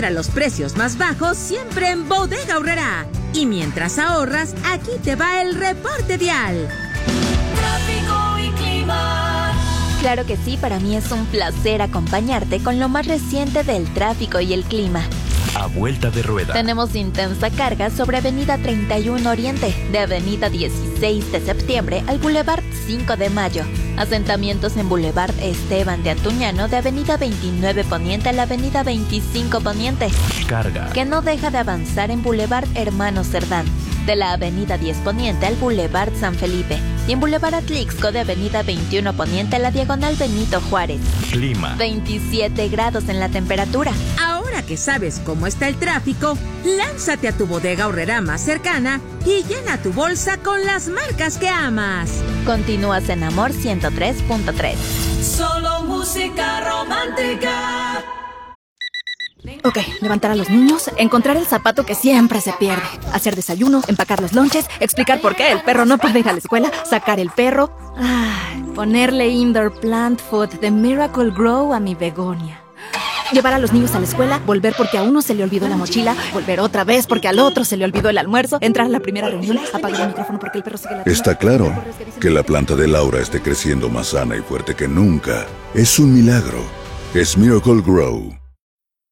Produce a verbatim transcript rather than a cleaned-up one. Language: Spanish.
Encuentra los precios más bajos siempre en Bodega Aurrerá. Y mientras ahorras, aquí te va el reporte vial. Tráfico y clima. Claro que sí, para mí es un placer acompañarte con lo más reciente del tráfico y el clima. A vuelta de rueda. Tenemos intensa carga sobre Avenida treinta y uno Oriente, de Avenida dieciséis de septiembre al Boulevard cinco de mayo. Asentamientos en Boulevard Esteban de Antuñano, de Avenida veintinueve Poniente a la Avenida veinticinco Poniente. Carga. Que no deja de avanzar en Boulevard Hermano Cerdán, de la Avenida diez Poniente al Boulevard San Felipe. Y en Boulevard Atlixco, de Avenida veintiuno Poniente a la Diagonal Benito Juárez. Clima. veintisiete grados en la temperatura. Ahora que sabes cómo está el tráfico, lánzate a tu Bodega Aurrerá más cercana y llena tu bolsa con las marcas que amas. Continúas en Amor ciento tres punto tres. Solo música romántica. Ok, levantar a los niños, encontrar el zapato que siempre se pierde, hacer desayuno, empacar los lonches, explicar por qué el perro no puede ir a la escuela, sacar el perro, ay, ponerle indoor plant food de Miracle Grow a mi begonia. Llevar a los niños a la escuela, volver porque a uno se le olvidó la mochila, volver otra vez porque al otro se le olvidó el almuerzo, entrar a la primera reunión, apagar el micrófono porque el perro sigue la... Está claro que la planta de Laura esté creciendo más sana y fuerte que nunca. Es un milagro. Es Miracle Grow.